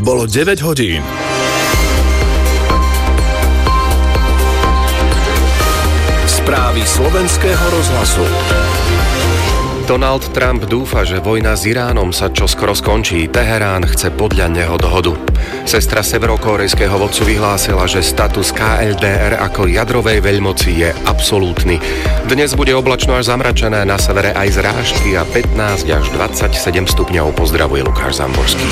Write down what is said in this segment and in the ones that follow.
Bolo 9 hodín. Správy slovenského rozhlasu. Donald Trump dúfa, že vojna s Iránom sa čoskoro skončí. Teherán chce podľa neho dohodu. Sestra severokórejského vodcu vyhlásila, že status KLDR ako jadrovej veľmoci je absolútny. Dnes bude oblačno až zamračené, na severe aj zrážky a 15 až 27 stupňov. Pozdravuje Lukáš Zamborský.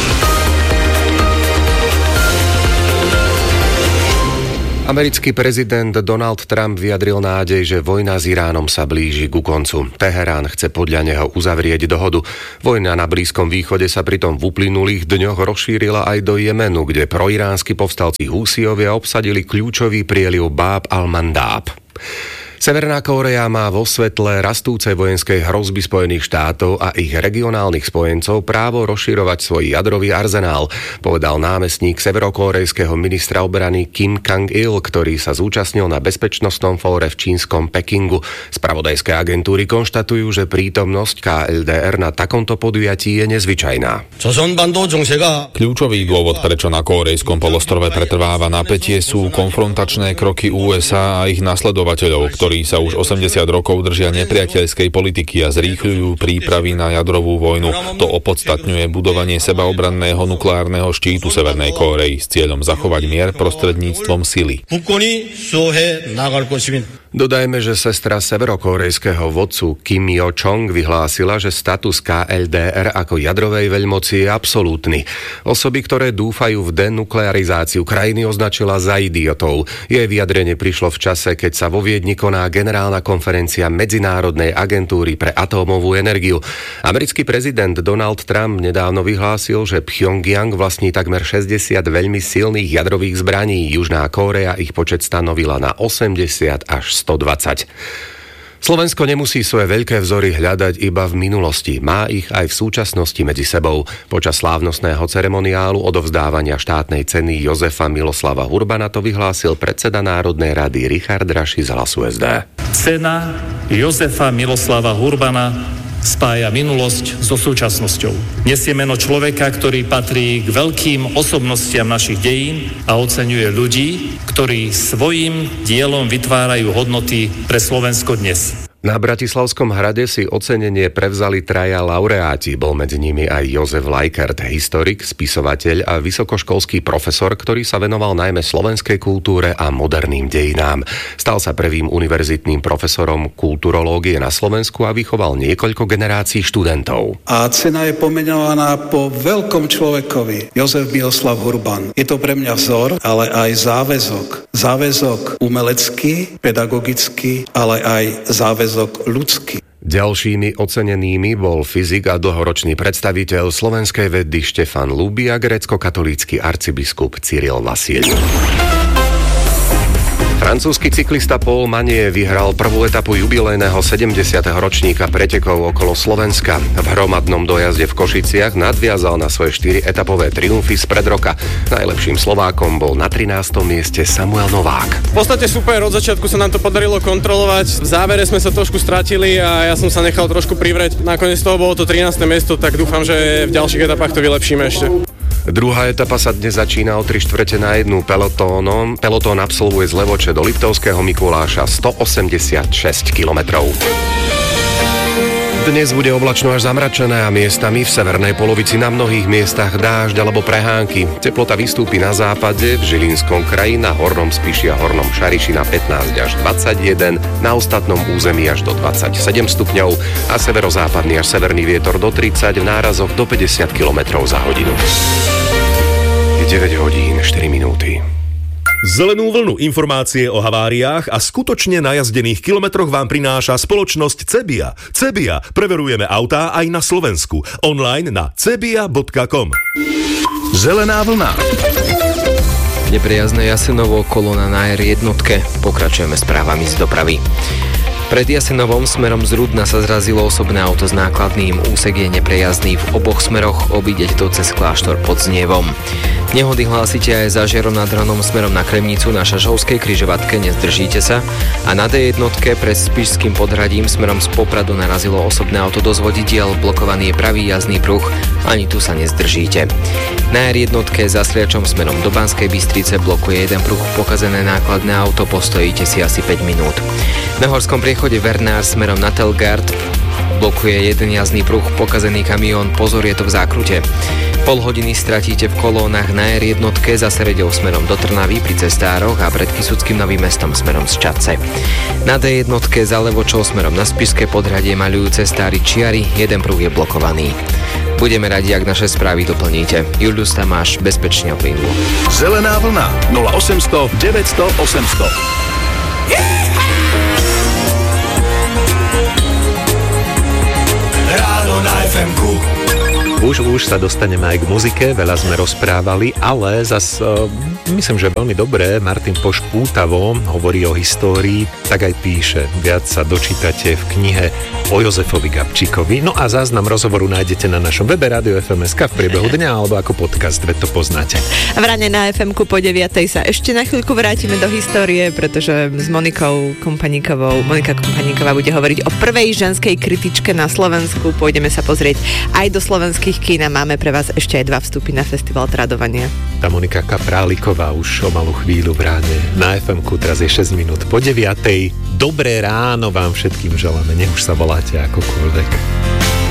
Americký prezident Donald Trump vyjadril nádej, že vojna s Iránom sa blíži ku koncu. Teherán chce podľa neho uzavrieť dohodu. Vojna na Blízkom východe sa pritom v uplynulých dňoch rozšírila aj do Jemenu, kde proiránsky povstalci Húsiovia obsadili kľúčový prieliv Báb al-Mandáb. Severná Kórea má vo svetle rastúcej vojenskej hrozby Spojených štátov a ich regionálnych spojencov právo rozširovať svoj jadrový arzenál, povedal námestník severokórejského ministra obrany Kim Kang-il, ktorý sa zúčastnil na bezpečnostnom fóre v čínskom Pekingu. Spravodajské agentúry konštatujú, že prítomnosť KLDR na takomto podujatí je nezvyčajná. Kľúčový dôvod, prečo na Kórejskom polostrove pretrváva napätie, sú konfrontačné kroky USA a ich nasledovateľov, ktorí sa už 80 rokov držia nepriateľskej politiky a zrýchľujú prípravy na jadrovú vojnu. To opodstatňuje budovanie sebaobranného nukleárneho štítu Severnej Kórey s cieľom zachovať mier prostredníctvom sily. Dodajme, že sestra severokórejského vodcu Kim Yo-chong vyhlásila, že status KLDR ako jadrovej veľmoci je absolútny. Osoby, ktoré dúfajú v denuklearizáciu krajiny, označila za idiotov. Jej vyjadrenie prišlo v čase, keď sa vo Viedni koná generálna konferencia Medzinárodnej agentúry pre atómovú energiu. Americký prezident Donald Trump nedávno vyhlásil, že Pyongyang vlastní takmer 60 veľmi silných jadrových zbraní. Južná Kórea ich počet stanovila na 80 až 120. Slovensko nemusí svoje veľké vzory hľadať iba v minulosti. Má ich aj v súčasnosti medzi sebou. Počas slávnostného ceremoniálu odovzdávania štátnej ceny Jozefa Miloslava Hurbana to vyhlásil predseda Národnej rady Richard Raši z Hlasu SD. Cena Jozefa Miloslava Hurbana spája minulosť so súčasnosťou. Nesie meno človeka, ktorý patrí k veľkým osobnostiam našich dejín a oceňuje ľudí, ktorí svojím dielom vytvárajú hodnoty pre Slovensko dnes. Na Bratislavskom hrade si ocenenie prevzali traja laureáti. Bol medzi nimi aj Jozef Lajkert, historik, spisovateľ a vysokoškolský profesor, ktorý sa venoval najmä slovenskej kultúre a moderným dejinám. Stal sa prvým univerzitným profesorom kulturológie na Slovensku a vychoval niekoľko generácií študentov. A cena je pomenovaná po veľkom človekovi, Jozef Miloslav Hurban. Je to pre mňa vzor, ale aj záväzok. Záväzok umelecký, pedagogický, ale aj záväzok ľudský. Ďalšími ocenenými bol fyzik a dlhoročný predstaviteľ slovenskej vedy Štefan Luby a grécko-katolícky arcibiskup Cyril Vasíliu. Francúzsky cyklista Paul Manier vyhral prvú etapu jubilejného 70. ročníka pretekov okolo Slovenska. V hromadnom dojazde v Košiciach nadviazal na svoje 4-etapové triumfy spred roka. Najlepším Slovákom bol na 13. mieste Samuel Novák. V podstate super, od začiatku sa nám to podarilo kontrolovať. V závere sme sa trošku stratili a ja som sa nechal trošku privrieť. Nakoniec toho bolo to 13. miesto, tak dúfam, že v ďalších etapách to vylepšíme ešte. Druhá etapa sa dnes začína o 3/4 pelotónom. Pelotón absolvuje z Levoče do Liptovského Mikuláša 186 kilometrov. Dnes bude oblačno až zamračené a miestami v severnej polovici na mnohých miestach dážď alebo prehánky. Teplota vystúpi na západe, v Žilinskom kraji, na Hornom Spiši a Hornom Šariši na 15 až 21, na ostatnom území až do 27 stupňov a severozápadný až severný vietor do 30, v nárazoch do 50 km za hodinu. Je 9 hodín 4 minúty. Zelenú vlnu informácie o haváriách a skutočne najazdených kilometroch vám prináša spoločnosť Cebia. Cebia. Preverujeme autá aj na Slovensku. Online na cebia.com. Zelená vlna. Nepriazne Jasenovo, kolóna na R1. Pokračujeme správami z dopravy. Pred Jasenovom smerom z Rudna sa zrazilo osobné auto s nákladným. Úsek je neprejazdný v oboch smeroch, obídeť to cez kláštor pod Znievom. Nehody hlásite aj za Žerom nad Hronom smerom na Kremnicu na Šašovskej križovatke, nezdržíte sa. A na D1 pred Spišským Podhradím smerom z Popradu narazilo osobné auto do zvodidiel, blokovaný je pravý jazdný pruh, ani tu sa nezdržíte. Na R1 za Sliačom smerom do Banskej Bystrice blokuje jeden pruh pokazené nákladné auto, postojíte si asi 5 minút. Na Horskom priechode Vernár smerom na Telgard blokuje jeden jazdný pruh pokazený kamión, pozor, je to v zákrute. Pol hodiny stratíte v kolónach na R1 za Sereďou smerom do Trnavy pri cestároch a pred Kysuckým Novým Mestom smerom z Čadce. Na D1 za Levočou smerom na Spišské Podhradie maľujú cestári čiary, jeden pruh je blokovaný. Budeme radi, ak naše správy doplníte. Julius Tamáš, bezpečne o plynu. Zelená vlna 0800 900 800. Ráno na FM-ku. Už sa dostaneme aj k muzike, veľa sme rozprávali, ale zas myslím, že veľmi dobré. Martin Poš pútavo hovorí o histórii, tak aj píše. Viac sa dočítate v knihe o Jozefovi Gabčíkovi. No a záznam rozhovoru nájdete na našom webe Radio FM.sk v priebehu dňa alebo ako podcast, veď to poznáte. A v Ráne na FM-ku po 9:00 sa ešte na chvíľku vrátime do histórie, pretože s Monika Kompaníková bude hovoriť o prvej ženskej kritičke na Slovensku. Pôjdeme sa pozrieť aj do slovenských kín a máme pre vás ešte aj 2 vstupy na festival Tradovania. Tá Monika Kapráliková už o malú chvíľu v Ráne na FM-ku, teraz je 6 minút po 9:00. Dobré ráno vám všetkým želáme, nech už sa voláte akokoľvek.